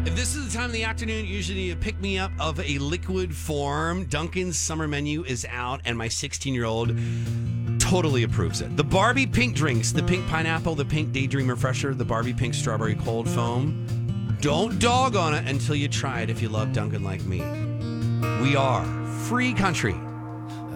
If this is the time of the afternoon, usually a pick-me-up of a liquid form. Dunkin's summer menu is out, and my 16-year-old totally approves it. The Barbie pink drinks, the pink pineapple, the pink daydream refresher, the Barbie pink strawberry cold foam. Don't dog on it until you try it if you love Dunkin' like me. We are free country.